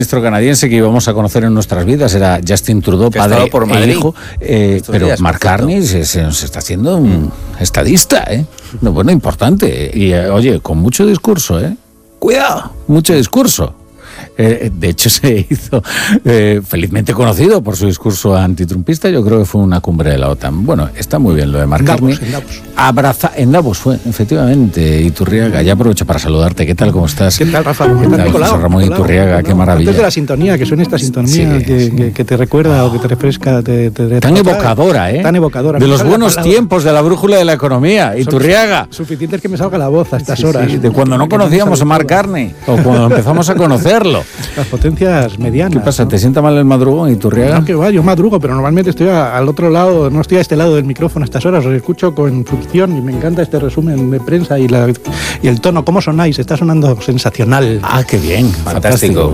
ministro canadiense que íbamos a conocer en nuestras vidas era Justin Trudeau, padre por Madrid, e hijo, pero Mark Carney se nos está haciendo un estadista, bueno, importante, y oye, con mucho discurso, cuidado, mucho discurso. De hecho, se hizo felizmente conocido por su discurso antitrumpista. Yo creo que fue una cumbre de la OTAN. Bueno, está muy bien lo de Mark Carney. En Davos fue, efectivamente. Iturriaga, ya aprovecho para saludarte. ¿Qué tal? ¿Cómo estás? ¿Qué tal, Rafa? ¿Qué tal, José Ramón Iturriaga? Qué maravilla. Antes de la sintonía, que suena esta sintonía que te recuerda o que te refresca. Tan evocadora, Tan evocadora. De los buenos tiempos de la brújula de la economía. Iturriaga. Suficiente es que me salga la voz a estas horas. Sí, de cuando no conocíamos a Mark Carney o cuando empezamos a conocerlo. Las potencias medianas. ¿Qué pasa? ¿Te sienta mal el madrugón, Iturriaga? No, que va, yo madrugo, pero normalmente estoy al otro lado, no estoy a este lado del micrófono a estas horas, os escucho con fricción y me encanta este resumen de prensa y el tono. ¿Cómo sonáis? Está sonando sensacional. Ah, qué bien. Fantástico.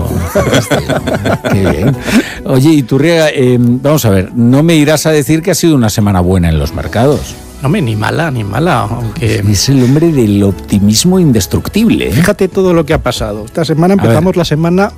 Qué bien. Oye, Iturriaga, vamos a ver, no me irás a decir que ha sido una semana buena en los mercados. No, ni mala, aunque... Es el hombre del optimismo indestructible. Fíjate todo lo que ha pasado. Esta semana empezamos la semana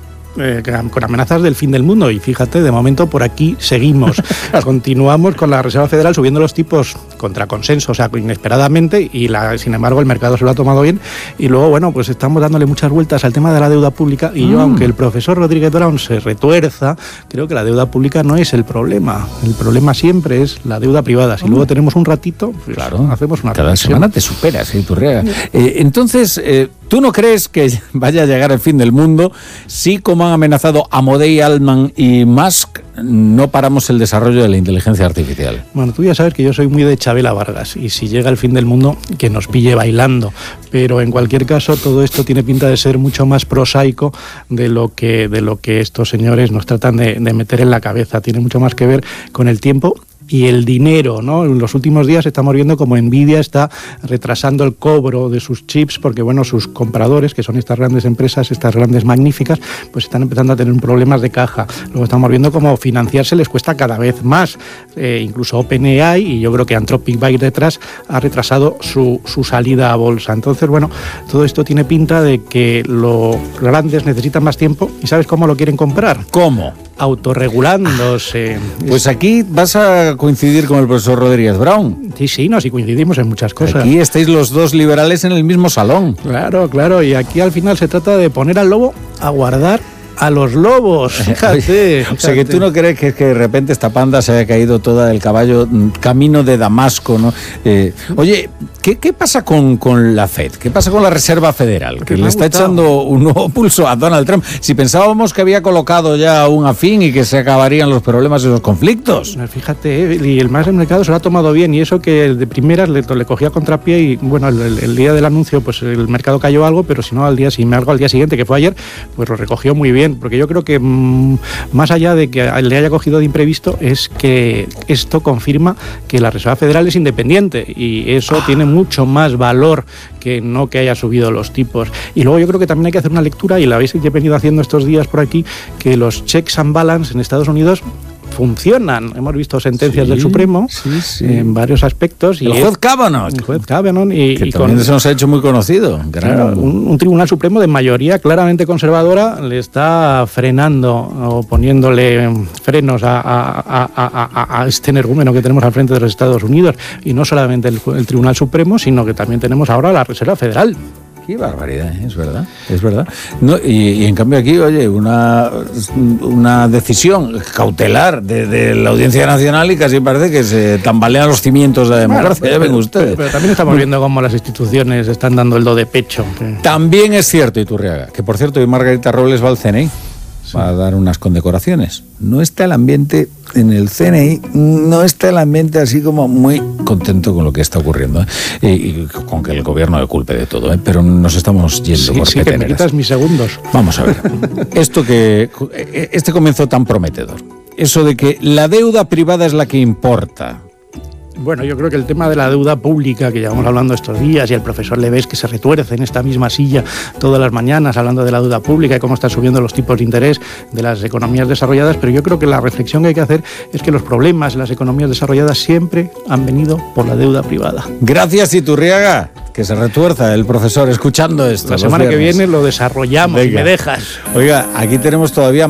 con amenazas del fin del mundo y fíjate, de momento por aquí seguimos. Continuamos con la Reserva Federal subiendo los tipos contra consenso, o sea, inesperadamente, y sin embargo el mercado se lo ha tomado bien. Y luego, bueno, pues estamos dándole muchas vueltas al tema de la deuda pública y yo, aunque el profesor Rodríguez Brown se retuerza, creo que la deuda pública no es el problema. El problema siempre es la deuda privada. Si luego tenemos un ratito, pues claro, hacemos una cada reflexión. semana te superas, Iturriaga. Entonces, ¿tú no crees que vaya a llegar el fin del mundo si, como han amenazado Amodei, Altman y Musk, no paramos el desarrollo de la inteligencia artificial? Bueno, tú ya sabes que yo soy muy de Chabela Vargas y si llega el fin del mundo, que nos pille bailando. Pero en cualquier caso, todo esto tiene pinta de ser mucho más prosaico de lo que estos señores nos tratan de meter en la cabeza. Tiene mucho más que ver con el tiempo y el dinero, ¿no? En los últimos días estamos viendo como Nvidia está retrasando el cobro de sus chips porque, bueno, sus compradores, que son estas grandes empresas, estas grandes magníficas, pues están empezando a tener problemas de caja. Luego estamos viendo como financiarse les cuesta cada vez más. Incluso OpenAI, y yo creo que Anthropic va a ir detrás, ha retrasado su salida a bolsa. Entonces, bueno, todo esto tiene pinta de que los grandes necesitan más tiempo. ¿Y sabes cómo lo quieren comprar? ¿Cómo? Autorregulándose. Pues aquí vas a coincidir con el profesor Rodríguez Brown. Sí, sí coincidimos en muchas cosas. Aquí estáis los dos liberales en el mismo salón. Claro, y aquí al final se trata de poner al lobo a guardar a los lobos. Fíjate. O sea, que tú no crees que de repente esta panda se haya caído toda del caballo camino de Damasco, ¿no? Oye, ¿qué pasa con la FED? ¿Qué pasa con la Reserva Federal? Que le está echando un nuevo pulso a Donald Trump. Si pensábamos que había colocado ya un afín y que se acabarían los problemas y los conflictos. Fíjate, y el más del mercado se lo ha tomado bien, y eso que de primeras le cogía contrapié y, bueno, el día del anuncio, pues el mercado cayó algo, pero si no, al día siguiente, que fue ayer, pues lo recogió muy bien, porque yo creo que más allá de que le haya cogido de imprevisto, es que esto confirma que la Reserva Federal es independiente y eso tiene mucho más valor que no que haya subido los tipos. Y luego yo creo que también hay que hacer una lectura, y la habéis venido haciendo estos días por aquí, que los checks and balance en Estados Unidos funcionan. Hemos visto sentencias del Supremo en varios aspectos. El juez Kavanaugh. Que también se nos ha hecho muy conocido. Claro, un tribunal supremo de mayoría claramente conservadora le está frenando o poniéndole frenos a este energúmeno que tenemos al frente de los Estados Unidos. Y no solamente el Tribunal Supremo, sino que también tenemos ahora la Reserva Federal. Qué barbaridad, es verdad. No, y en cambio aquí, oye, una decisión cautelar de la Audiencia Nacional y casi parece que se tambalean los cimientos de la democracia, ya ven ustedes. Pero también estamos viendo cómo las instituciones están dando el do de pecho. También es cierto, Iturriaga, que por cierto hoy Margarita Robles va al CNI. Va a dar unas condecoraciones. No está el ambiente en el CNI, no está el ambiente así como muy contento con lo que está ocurriendo, y con que el gobierno le culpe de todo, pero nos estamos yendo por peteneras. Que me quitas mis segundos. Vamos a ver, este comienzo tan prometedor, eso de que la deuda privada es la que importa Bueno, yo creo que el tema de la deuda pública que llevamos hablando estos días, y el profesor Levés que se retuerce en esta misma silla todas las mañanas hablando de la deuda pública y cómo están subiendo los tipos de interés de las economías desarrolladas, pero yo creo que la reflexión que hay que hacer es que los problemas de las economías desarrolladas siempre han venido por la deuda privada. Gracias, Iturriaga. Que se retuerza el profesor escuchando esto. La semana que viene lo desarrollamos. Venga. Y me dejas. Oiga, aquí tenemos todavía